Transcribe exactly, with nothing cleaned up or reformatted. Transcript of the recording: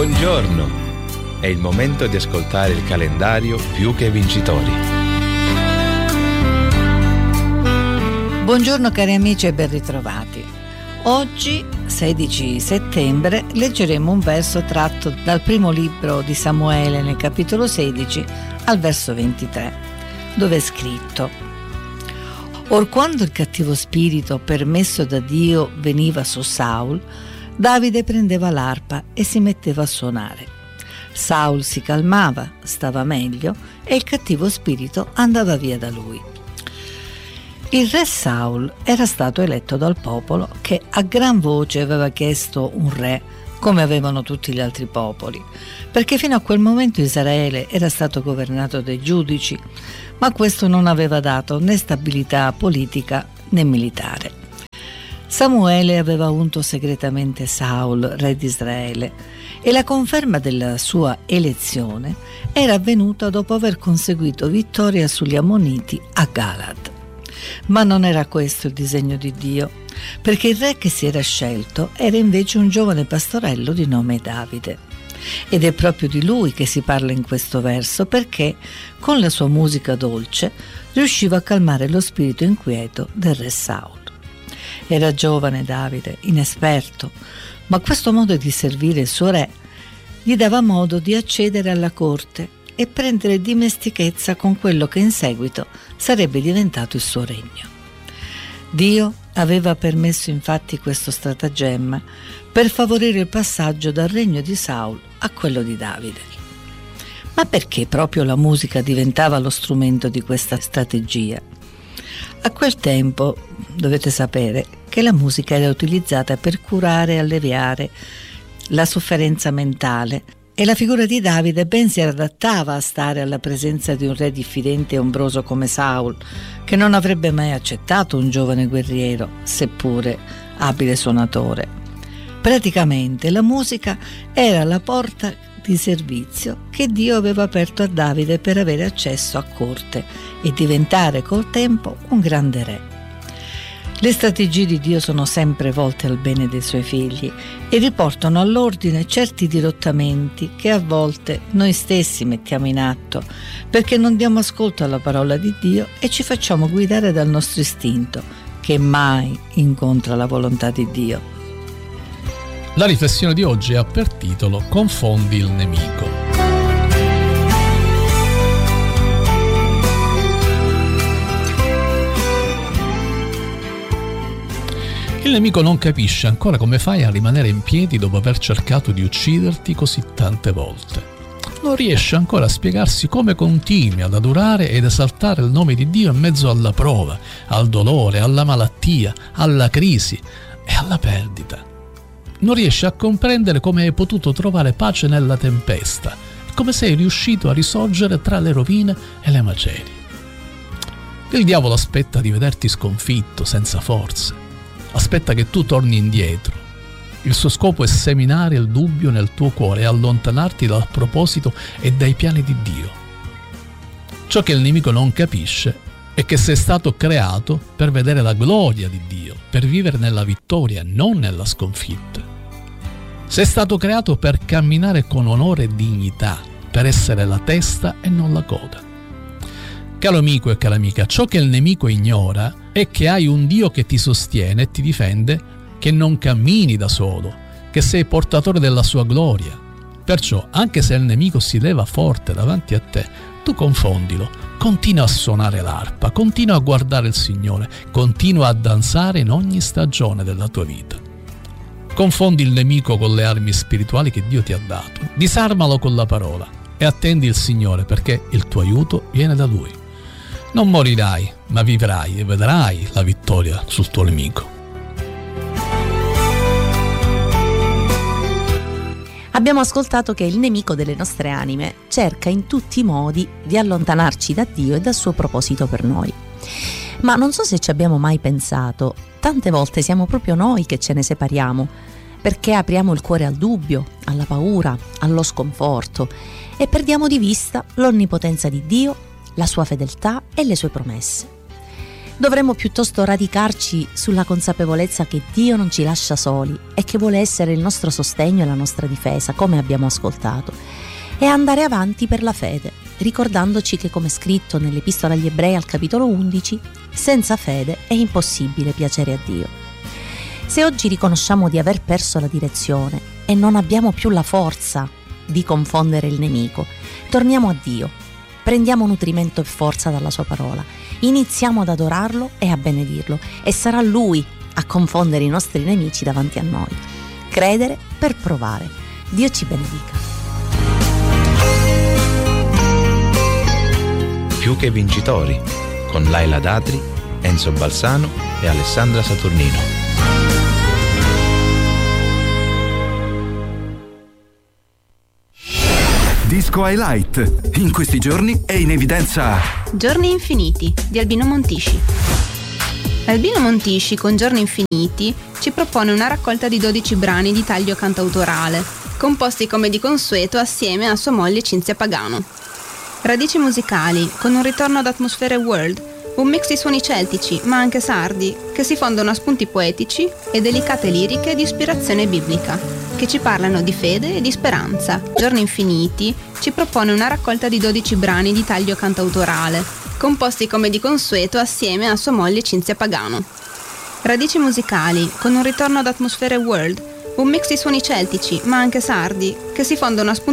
Buongiorno! È il momento di ascoltare il calendario Più che Vincitori. Buongiorno cari amici e ben ritrovati. Oggi, sedici settembre, leggeremo un verso tratto dal primo libro di Samuele nel capitolo sedici al verso ventitré, dove è scritto: Or quando il cattivo spirito permesso da Dio veniva su Saul, Davide prendeva l'arpa e si metteva a suonare. Saul si calmava, stava meglio e il cattivo spirito andava via da lui. Il re Saul era stato eletto dal popolo che a gran voce aveva chiesto un re, come avevano tutti gli altri popoli, perché fino a quel momento Israele era stato governato dai giudici, ma questo non aveva dato né stabilità politica né militare. Samuele aveva unto segretamente Saul, re di Israele, e la conferma della sua elezione era avvenuta dopo aver conseguito vittoria sugli Ammoniti a Galad. Ma non era questo il disegno di Dio, perché il re che si era scelto era invece un giovane pastorello di nome Davide. Ed è proprio di lui che si parla in questo verso, perché con la sua musica dolce riusciva a calmare lo spirito inquieto del re Saul. Era giovane Davide, inesperto, ma questo modo di servire il suo re gli dava modo di accedere alla corte e prendere dimestichezza con quello che in seguito sarebbe diventato il suo regno. Dio aveva permesso infatti questo stratagemma per favorire il passaggio dal regno di Saul a quello di Davide. Ma perché proprio la musica diventava lo strumento di questa strategia? A quel tempo dovete sapere che la musica era utilizzata per curare e alleviare la sofferenza mentale, e la figura di Davide ben si adattava a stare alla presenza di un re diffidente e ombroso come Saul, che non avrebbe mai accettato un giovane guerriero, seppure abile suonatore. Praticamente la musica era la porta di servizio che Dio aveva aperto a Davide per avere accesso a corte e diventare col tempo un grande re. Le strategie di Dio sono sempre volte al bene dei suoi figli e riportano all'ordine certi dirottamenti che a volte noi stessi mettiamo in atto perché non diamo ascolto alla parola di Dio e ci facciamo guidare dal nostro istinto, che mai incontra la volontà di Dio. La riflessione di oggi ha per titolo Confondi il nemico. Il nemico non capisce ancora come fai a rimanere in piedi dopo aver cercato di ucciderti così tante volte. Non riesce ancora a spiegarsi come continui ad adorare ed esaltare il nome di Dio in mezzo alla prova, al dolore, alla malattia, alla crisi e alla perdita. Non riesce a comprendere come hai potuto trovare pace nella tempesta, come sei riuscito a risorgere tra le rovine e le macerie. Il diavolo aspetta di vederti sconfitto, senza forze. Aspetta che tu torni indietro. Il suo scopo è seminare il dubbio nel tuo cuore e allontanarti dal proposito e dai piani di Dio. Ciò che il nemico non capisce è che sei stato creato per vedere la gloria di Dio, per vivere nella vittoria, non nella sconfitta. Sei stato creato per camminare con onore e dignità, per essere la testa e non la coda. Caro amico e cara amica, ciò che il nemico ignora è che hai un Dio che ti sostiene e ti difende, che non cammini da solo, che sei portatore della sua gloria. Perciò, anche se il nemico si leva forte davanti a te, tu confondilo, continua a suonare l'arpa, continua a guardare il Signore, continua a danzare in ogni stagione della tua vita. Confondi il nemico con le armi spirituali che Dio ti ha dato, disarmalo con la parola e attendi il Signore, perché il tuo aiuto viene da Lui. Non morirai, ma vivrai e vedrai la vittoria sul tuo nemico. Abbiamo ascoltato che il nemico delle nostre anime cerca in tutti i modi di allontanarci da Dio e dal suo proposito per noi. Ma non so se ci abbiamo mai pensato, tante volte siamo proprio noi che ce ne separiamo, perché apriamo il cuore al dubbio, alla paura, allo sconforto e perdiamo di vista l'onnipotenza di Dio, la sua fedeltà e le sue promesse. Dovremmo piuttosto radicarci sulla consapevolezza che Dio non ci lascia soli e che vuole essere il nostro sostegno e la nostra difesa, come abbiamo ascoltato, e andare avanti per la fede, ricordandoci che, come scritto nell'Epistola agli Ebrei al capitolo undici, senza fede è impossibile piacere a Dio. Se oggi riconosciamo di aver perso la direzione e non abbiamo più la forza di confondere il nemico, torniamo a Dio, prendiamo nutrimento e forza dalla sua parola, iniziamo ad adorarlo e a benedirlo, e sarà Lui a confondere i nostri nemici davanti a noi. Credere per provare. Dio ci benedica. Più che vincitori, con Laila Datri, Enzo Balsano e Alessandra Saturnino. Disco Highlight. In questi giorni è in evidenza Giorni Infiniti di Albino Montisci. Albino Montisci con Giorni Infiniti ci propone una raccolta di dodici brani di taglio cantautorale, composti come di consueto assieme a sua moglie Cinzia Pagano. Radici musicali, con un ritorno ad atmosfere world, un mix di suoni celtici ma anche sardi, che si fondono a spunti poetici e delicate liriche di ispirazione biblica, che ci parlano di fede e di speranza. Giorni Infiniti ci propone una raccolta di dodici brani di taglio cantautorale, composti come di consueto assieme a sua moglie Cinzia Pagano. Radici musicali, con un ritorno ad atmosfere world, un mix di suoni celtici ma anche sardi, che si fondono a spunti